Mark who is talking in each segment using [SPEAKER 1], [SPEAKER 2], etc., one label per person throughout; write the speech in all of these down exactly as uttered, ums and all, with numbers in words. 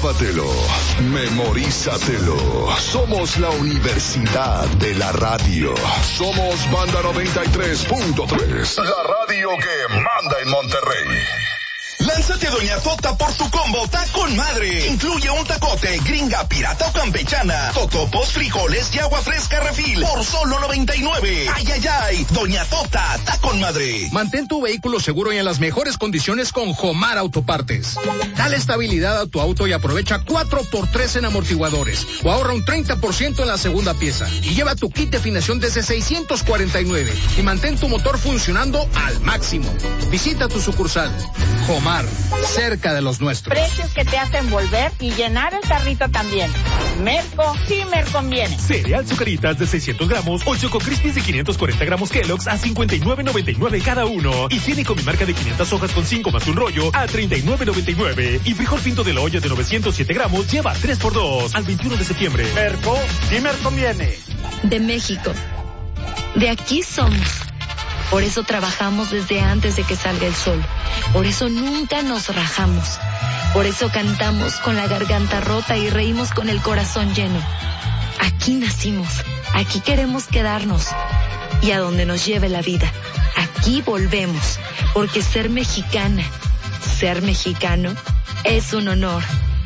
[SPEAKER 1] Grábatelo, memorízatelo. Somos la Universidad de la Radio. Somos Banda noventa y tres punto tres. La radio que manda en Monterrey.
[SPEAKER 2] Lánzate a Doña Tota por tu combo Tacón Madre. Incluye un tacote, gringa, pirata o campechana, totopos, frijoles y agua fresca refil por solo noventa y nueve. Ay, ay, ay. Doña Tota, Tacón Madre.
[SPEAKER 3] Mantén tu vehículo seguro y en las mejores condiciones con Jomar Autopartes. Dale estabilidad a tu auto y aprovecha cuatro por tres en amortiguadores o ahorra un treinta por ciento en la segunda pieza y lleva tu kit de afinación desde seiscientos cuarenta y nueve y mantén tu motor funcionando al máximo. Visita tu sucursal. Jomar, cerca de los nuestros.
[SPEAKER 4] Precios que te hacen volver y llenar el carrito también. Merco, sí me conviene.
[SPEAKER 5] Cereal Zucaritas de seiscientos gramos o Choco Crispies de quinientos cuarenta gramos Kellogg's a cincuenta y nueve noventa y nueve cada uno. Higiénico Mi Marca de quinientas hojas con cinco más un rollo a treinta y nueve noventa y nueve. Y frijol pinto de la olla de novecientos siete gramos lleva tres por dos al veintiuno de septiembre. Merco, sí me conviene.
[SPEAKER 6] De México. De aquí somos. Por eso trabajamos desde antes de que salga el sol. Por eso nunca nos rajamos. Por eso cantamos con la garganta rota y reímos con el corazón lleno. Aquí nacimos. Aquí queremos quedarnos. Y a donde nos lleve la vida. Aquí volvemos. Porque ser mexicana, ser mexicano, es un honor.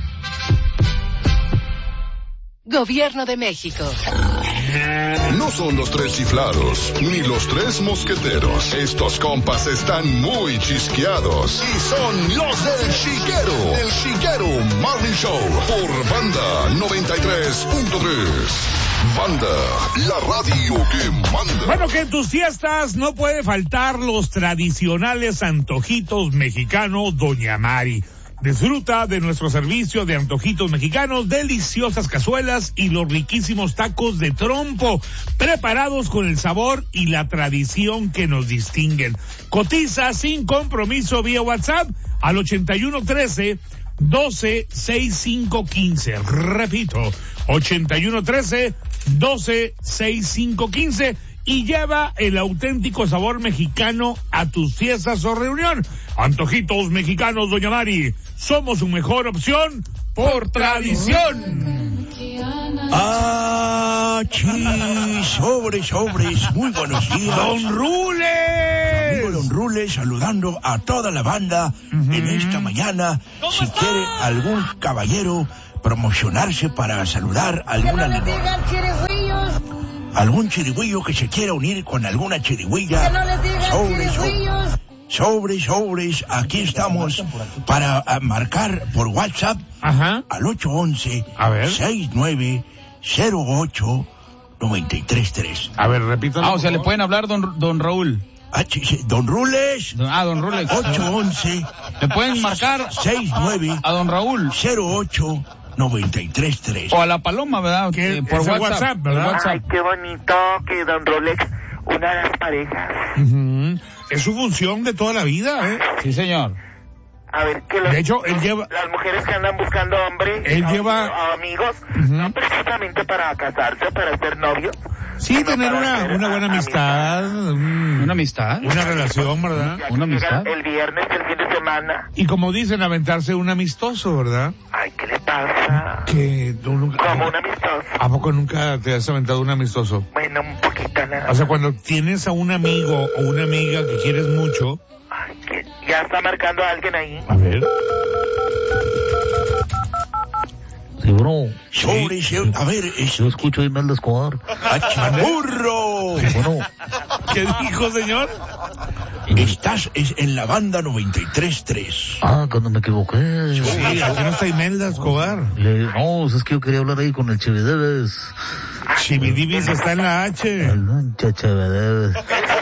[SPEAKER 7] Gobierno de México.
[SPEAKER 1] No son los tres chiflados, ni los tres mosqueteros. Estos compas están muy chisqueados. Y son los del Chiquero. El Chiquero Morning Show. Por Banda noventa y tres punto tres. Banda, la radio que manda.
[SPEAKER 8] Bueno, que en tus fiestas no puede faltar los tradicionales antojitos mexicanos Doña Mari. Disfruta de nuestro servicio de antojitos mexicanos, deliciosas cazuelas y los riquísimos tacos de trompo, preparados con el sabor y la tradición que nos distinguen. Cotiza sin compromiso vía WhatsApp al ochenta y uno trece doce sesenta y cinco quince. Repito, ochenta y uno trece doce sesenta y cinco quince. Y lleva el auténtico sabor mexicano a tus fiestas o reunión. Antojitos mexicanos Doña Mari. Somos su mejor opción por tradición.
[SPEAKER 9] Ah, chis, sobres, sobres, muy buenos días.
[SPEAKER 8] Don Rules.
[SPEAKER 9] Amigo Don Rules, saludando a toda la banda uh-huh. en esta mañana. Si está? Quiere algún caballero promocionarse para saludar a alguna
[SPEAKER 4] no
[SPEAKER 9] algún chirigüillo que se quiera unir con alguna chirigüilla. No sobres, sobres, sobres, sobres, aquí estamos para uh, marcar por WhatsApp. Ajá. Al ocho once, sesenta y nueve cero ocho noventa y tres tres.
[SPEAKER 8] A ver, repítalo.
[SPEAKER 10] Ah, o sea, le pueden hablar don, don Raúl.
[SPEAKER 9] Ah, don Rules.
[SPEAKER 10] Ah, don Rules.
[SPEAKER 9] ocho once.
[SPEAKER 10] Le pueden marcar
[SPEAKER 9] sesenta y nueve
[SPEAKER 10] a don Raúl.
[SPEAKER 9] cero ocho noventa y tres tres.
[SPEAKER 10] O a la Paloma, ¿verdad?
[SPEAKER 8] Que,
[SPEAKER 10] eh, por WhatsApp,
[SPEAKER 8] WhatsApp, ¿verdad?
[SPEAKER 10] WhatsApp.
[SPEAKER 11] Ay, qué bonito que don Rolex una de las parejas.
[SPEAKER 8] Uh-huh. Es su función de toda la vida, ¿eh?
[SPEAKER 10] Sí, señor.
[SPEAKER 11] A ver, que los,
[SPEAKER 8] de hecho, él lleva...
[SPEAKER 11] las mujeres que andan buscando hombres,
[SPEAKER 8] él
[SPEAKER 11] a,
[SPEAKER 8] lleva...
[SPEAKER 11] a amigos, uh-huh. no precisamente para casarse, para ser novios.
[SPEAKER 8] Sí, tener una, una buena amistad. Un,
[SPEAKER 10] ¿Una amistad?
[SPEAKER 8] Una relación, ¿verdad?
[SPEAKER 10] Una amistad.
[SPEAKER 11] El viernes, el fin de semana.
[SPEAKER 8] Y como dicen, aventarse un amistoso, ¿verdad?
[SPEAKER 11] Ay, ¿qué le pasa?
[SPEAKER 8] Que tú nunca...
[SPEAKER 11] Como un amistoso.
[SPEAKER 8] ¿A poco nunca te has aventado un amistoso?
[SPEAKER 11] Bueno, un poquito nada.
[SPEAKER 8] O sea, cuando tienes a un amigo o una amiga que quieres mucho...
[SPEAKER 11] Ay, que ya está marcando a alguien ahí.
[SPEAKER 8] A ver...
[SPEAKER 12] Sí, bro.
[SPEAKER 9] Sobre, sí. A ver, es...
[SPEAKER 12] Yo escucho a Imelda Escobar.
[SPEAKER 9] ¡Burro!
[SPEAKER 12] Bueno.
[SPEAKER 8] ¿Qué dijo, señor?
[SPEAKER 9] Estás en la banda noventa y tres punto tres.
[SPEAKER 12] Ah, cuando me equivoqué.
[SPEAKER 8] Sí, aquí no está Imelda Escobar.
[SPEAKER 12] Le, no, es que yo quería hablar ahí con el Chividebes.
[SPEAKER 8] Chividibis está en la H.
[SPEAKER 12] El Chividebes.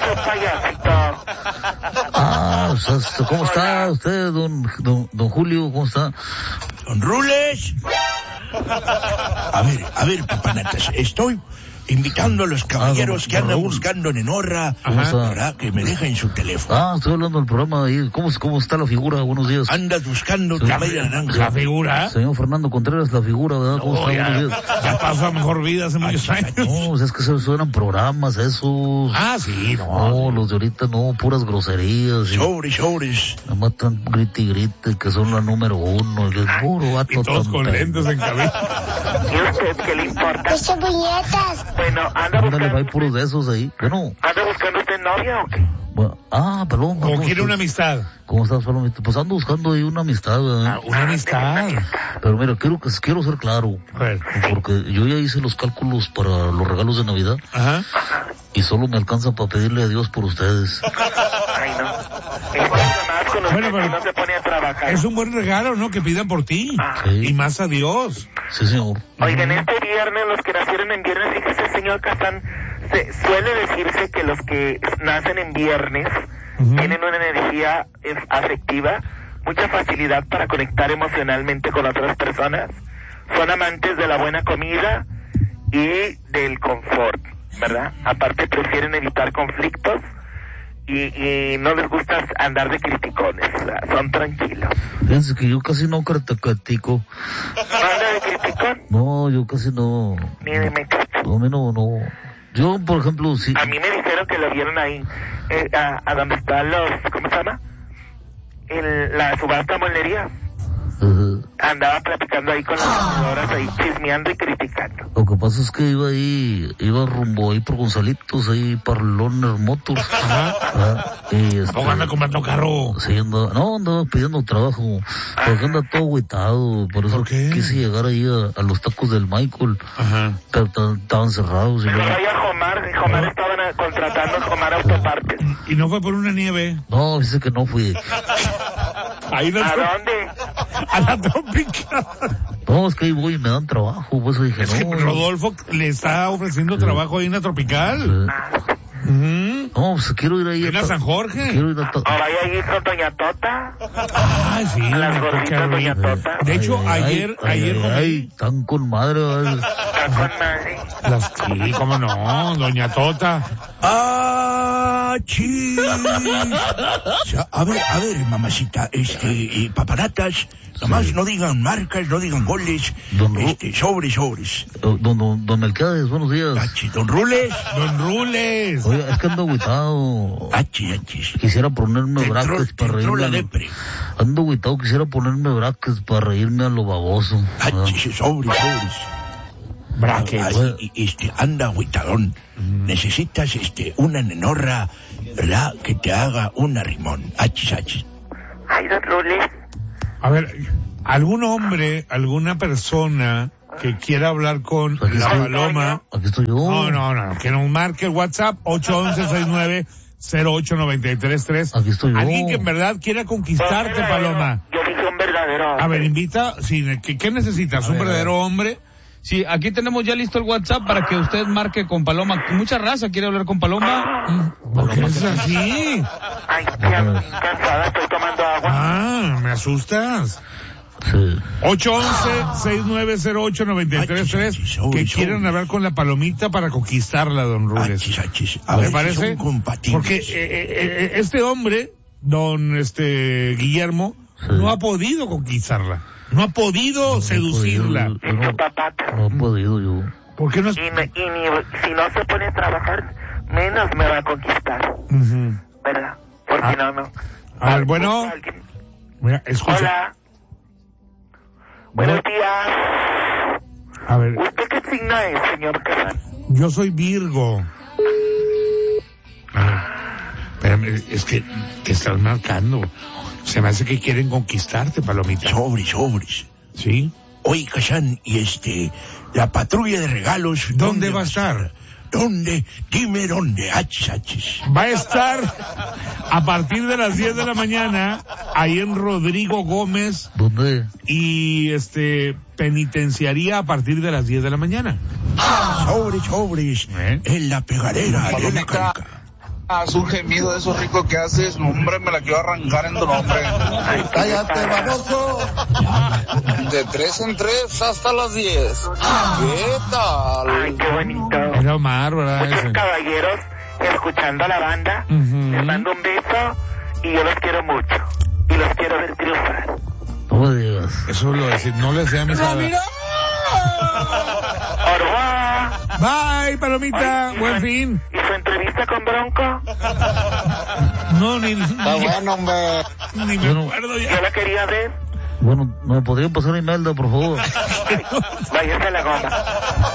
[SPEAKER 12] Ah, ¿cómo está usted, don, don, don Julio? ¿Cómo está?
[SPEAKER 9] Don Rules. A ver, a ver, papanatas, estoy invitando a los caballeros
[SPEAKER 12] Ah,
[SPEAKER 9] que andan
[SPEAKER 12] Raúl.
[SPEAKER 9] buscando en Enorra,
[SPEAKER 12] Ajá.
[SPEAKER 9] ¿verdad? Que me dejen su teléfono.
[SPEAKER 12] Ah, estoy hablando del programa ahí. ¿Cómo, cómo está la figura? Buenos días.
[SPEAKER 9] Andas buscando tu
[SPEAKER 8] La,
[SPEAKER 9] media naranja.
[SPEAKER 8] la figura.
[SPEAKER 12] Señor Fernando Contreras, la figura, ¿verdad? ¿Cómo
[SPEAKER 8] No,
[SPEAKER 12] está?
[SPEAKER 8] ya,
[SPEAKER 12] Buenos días.
[SPEAKER 8] ya pasó a mejor vida hace muchos años.
[SPEAKER 12] No, pues es que se suenan programas esos.
[SPEAKER 8] Ah, sí, no.
[SPEAKER 12] No, los de ahorita no, puras groserías. y
[SPEAKER 9] Sobres, sobres.
[SPEAKER 12] nada más tan grite y grite que son la número uno. Y es puro vato.
[SPEAKER 8] Y todos con
[SPEAKER 12] tonto.
[SPEAKER 8] lentes en cabeza.
[SPEAKER 11] ¿Y usted qué le importa?
[SPEAKER 13] ¡Muchas puñetas!
[SPEAKER 11] Bueno, anda
[SPEAKER 12] Ándale,
[SPEAKER 11] buscando,
[SPEAKER 12] hay puros de esos ahí. Bueno,
[SPEAKER 11] ¿anda buscando usted novia o qué?
[SPEAKER 12] bueno, ah, perdón.
[SPEAKER 8] ¿O
[SPEAKER 12] ¿cómo
[SPEAKER 8] quiere
[SPEAKER 12] estás?
[SPEAKER 8] una amistad?
[SPEAKER 12] ¿Cómo estás, Palomita? Pues ando buscando ahí una amistad, ¿verdad?
[SPEAKER 8] Ah, una amistad.
[SPEAKER 12] Pero mira, quiero, que- quiero ser claro.
[SPEAKER 8] A ver.
[SPEAKER 12] Porque yo ya hice los cálculos para los regalos de Navidad
[SPEAKER 8] Ajá.
[SPEAKER 12] y solo me alcanza para pedirle a Dios por ustedes.
[SPEAKER 11] Ay, no. Es más con usted
[SPEAKER 8] Bueno, pero-
[SPEAKER 11] que no se pone a trabajar.
[SPEAKER 8] Es un buen regalo, ¿no? Que pidan por ti.
[SPEAKER 12] Sí.
[SPEAKER 8] Y más a Dios.
[SPEAKER 12] Sí, señor.
[SPEAKER 11] Oigan, este viernes, los que nacieron en viernes, fíjese, señor Kazán, se, suele decirse que los que nacen en viernes
[SPEAKER 8] Ujú.
[SPEAKER 11] tienen una energía eh, afectiva, mucha facilidad para conectar emocionalmente con otras personas, son amantes de la buena comida y del confort, ¿verdad? Aparte prefieren evitar conflictos y, y no les gusta andar de criticones, ¿verdad? Son tranquilos.
[SPEAKER 12] Fíjense que yo casi no critico.
[SPEAKER 11] ¿No anda de criticón?
[SPEAKER 12] No, yo casi no.
[SPEAKER 11] Ni de mecacho.
[SPEAKER 12] No, a mí no, no. Yo, por ejemplo, sí.
[SPEAKER 11] A mí me dijeron que lo vieron ahí, eh, a, a donde están los, ¿cómo se llama? El, la subasta molería.
[SPEAKER 12] Ajá.
[SPEAKER 11] Andaba platicando ahí con las vendedoras ahí, chismeando y criticando.
[SPEAKER 12] Lo que pasa es que iba ahí, iba rumbo ahí por Gonzalitos, ahí para Loner Motors. Ah, y este,
[SPEAKER 8] ¿Cómo anda comprando carro?
[SPEAKER 12] sí, andaba, no, andaba pidiendo trabajo, porque anda todo agüitado, por eso
[SPEAKER 8] ¿Por qué?
[SPEAKER 12] quise llegar ahí a, a los tacos del Michael,
[SPEAKER 8] Ajá.
[SPEAKER 12] pero ta- estaban cerrados. Y
[SPEAKER 11] Pero
[SPEAKER 12] luego-
[SPEAKER 11] vaya Jomar, y Jomar estaban eh, contratando a Jomar Autopartes.
[SPEAKER 8] Y no fue por una nieve.
[SPEAKER 12] no, dice que no fui.
[SPEAKER 8] Ahí no
[SPEAKER 11] ¿A
[SPEAKER 8] fue.
[SPEAKER 11] dónde?
[SPEAKER 8] A la trópica.
[SPEAKER 12] No, es que ahí voy y me dan trabajo, por eso dije,
[SPEAKER 8] Es que
[SPEAKER 12] no.
[SPEAKER 8] Rodolfo le está ofreciendo trabajo ahí en la tropical.
[SPEAKER 12] eh,
[SPEAKER 8] Ujú.
[SPEAKER 12] no, pues quiero ir ahí
[SPEAKER 8] En la
[SPEAKER 12] ta-
[SPEAKER 8] San Jorge.
[SPEAKER 12] Quiero ir a ta-
[SPEAKER 11] ¿O vaya a ir con Doña Tota?
[SPEAKER 8] Ay, sí.
[SPEAKER 11] A las
[SPEAKER 8] doña
[SPEAKER 11] gorditas,
[SPEAKER 8] Tota,
[SPEAKER 11] Doña Tota.
[SPEAKER 8] De hecho,
[SPEAKER 12] Ay, ay,
[SPEAKER 8] ayer,
[SPEAKER 12] ay,
[SPEAKER 8] ayer
[SPEAKER 12] ay,
[SPEAKER 8] comí
[SPEAKER 12] ay, tan con madre, ¿verdad?
[SPEAKER 11] Está con madre.
[SPEAKER 8] las, sí, cómo no, Doña Tota.
[SPEAKER 9] ¡Ah, chis! O sea, a ver, a ver, mamacita, este, eh, papanatas, nomás
[SPEAKER 12] Sí.
[SPEAKER 9] no digan marcas, no digan goles,
[SPEAKER 12] Don Ru-
[SPEAKER 9] este, sobres, sobres.
[SPEAKER 12] Don, don, don Melquiades, buenos días.
[SPEAKER 9] Achi, don Rules,
[SPEAKER 8] Don Rules.
[SPEAKER 12] Oye, es que ando agüitado.
[SPEAKER 9] achi, achis.
[SPEAKER 12] Quisiera ponerme
[SPEAKER 9] Te entró-
[SPEAKER 12] brackets
[SPEAKER 9] te
[SPEAKER 12] para
[SPEAKER 9] entró
[SPEAKER 12] reírme.
[SPEAKER 9] la
[SPEAKER 12] a lo-
[SPEAKER 9] depre.
[SPEAKER 12] Ando agüitado, quisiera ponerme brackets para reírme a lo baboso. ¿verdad?
[SPEAKER 9] Achis, sobres, sobres.
[SPEAKER 8] Brackets.
[SPEAKER 9] Así, y, este, anda agüitadón. Necesitas, este, una nenorra, ¿verdad? Que te haga un arrimón. Achis, achis.
[SPEAKER 11] Ay, don Rules.
[SPEAKER 8] A ver, algún hombre, alguna persona que quiera hablar con
[SPEAKER 12] Aquí
[SPEAKER 8] la
[SPEAKER 12] estoy.
[SPEAKER 8] Paloma.
[SPEAKER 12] Aquí estoy yo.
[SPEAKER 8] No, no, no, que nos marque el WhatsApp ocho once sesenta y nueve cero ocho noventa y tres tres.
[SPEAKER 12] Aquí estoy yo.
[SPEAKER 8] Alguien que en verdad quiera conquistarte, Paloma.
[SPEAKER 11] Yo dije un verdadero.
[SPEAKER 8] A ver, invita, sí, ¿qué, qué necesitas? ¿Un verdadero hombre?
[SPEAKER 10] Sí, aquí tenemos ya listo el WhatsApp para que usted marque con Paloma. Mucha raza quiere hablar con Paloma.
[SPEAKER 8] ¿Por qué es así?
[SPEAKER 11] Ay, ya, cansada, estoy tomando agua.
[SPEAKER 8] Ah, me asustas.
[SPEAKER 12] Sí.
[SPEAKER 8] ocho once sesenta y nueve cero ocho noventa y tres tres, que quieren hablar con la Palomita para conquistarla, don Rules.
[SPEAKER 9] Achis, achis. A
[SPEAKER 8] ¿Me
[SPEAKER 9] ver si
[SPEAKER 8] parece?
[SPEAKER 9] son compatibles.
[SPEAKER 8] Porque eh, eh, este hombre, don este Guillermo,
[SPEAKER 12] Sí.
[SPEAKER 8] no ha podido conquistarla. No ha podido seducirla.
[SPEAKER 12] No, he podido, yo no, no he podido yo.
[SPEAKER 8] ¿Por qué no es?
[SPEAKER 11] Y, no- y ni, si no se pone a trabajar, menos me va a conquistar,
[SPEAKER 8] Ujú.
[SPEAKER 11] ¿verdad? Porque
[SPEAKER 8] Ah.
[SPEAKER 11] no, no.
[SPEAKER 8] A ver, bueno.
[SPEAKER 11] Alguien-
[SPEAKER 8] Mira, escucha.
[SPEAKER 11] Hola. Buenos días.
[SPEAKER 8] A ver,
[SPEAKER 11] ¿Usted qué signo es, señor Casal?
[SPEAKER 8] yo soy Virgo. A ver, espérame, es que te están marcando. Se me hace que quieren conquistarte, Palomita.
[SPEAKER 9] Sobres, sobres.
[SPEAKER 8] ¿Sí?
[SPEAKER 9] Oye, Kazán, y este, la patrulla de regalos.
[SPEAKER 8] ¿Dónde va a estar?
[SPEAKER 9] ¿Dónde? Dime dónde. Achis, achis.
[SPEAKER 8] Va a estar a partir de las diez de la mañana ahí en Rodrigo Gómez
[SPEAKER 12] ¿Dónde?
[SPEAKER 8] y este penitenciaría a partir de las diez de la mañana.
[SPEAKER 9] Sobres, sobres.
[SPEAKER 8] ¿Eh?
[SPEAKER 9] En la pegadera de la
[SPEAKER 14] Palomita.
[SPEAKER 9] carica.
[SPEAKER 13] Haz un gemido de esos ricos que haces, hombre, me la quiero arrancar en tu nombre.
[SPEAKER 14] Ay, cállate, baboso.
[SPEAKER 13] De tres en tres hasta las diez. ¿Qué tal?
[SPEAKER 11] Ay, qué bonito.
[SPEAKER 8] Era Omar, ¿verdad?
[SPEAKER 11] Muchos
[SPEAKER 8] Ese.
[SPEAKER 11] caballeros escuchando a la banda.
[SPEAKER 8] Uh-huh.
[SPEAKER 11] Les mando un beso y yo los quiero mucho. Y los quiero ver triunfar.
[SPEAKER 12] No me digas.
[SPEAKER 8] Eso lo decir, no le sea a mis
[SPEAKER 11] ¡Ramiro! ¡Orwa!
[SPEAKER 8] Bye, Palomita.
[SPEAKER 11] Ay,
[SPEAKER 8] Buen
[SPEAKER 11] y-
[SPEAKER 8] fin.
[SPEAKER 11] ¿Y su entrevista con Bronco?
[SPEAKER 8] No, ni,
[SPEAKER 13] Está
[SPEAKER 8] ni,
[SPEAKER 13] bueno, hombre.
[SPEAKER 8] ni me
[SPEAKER 12] Bueno.
[SPEAKER 8] acuerdo ya.
[SPEAKER 11] Yo la quería ver.
[SPEAKER 12] Bueno, ¿me podrían pasar Imelda, por favor?
[SPEAKER 11] Váyase a la goma.